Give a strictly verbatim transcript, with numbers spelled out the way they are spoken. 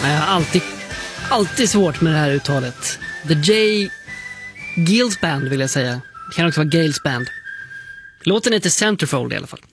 Jag har alltid, alltid svårt med det här uttalet. The J. Gills Band vill jag säga. Det kan också vara Gales Band. Låten heter Centerfold i alla fall.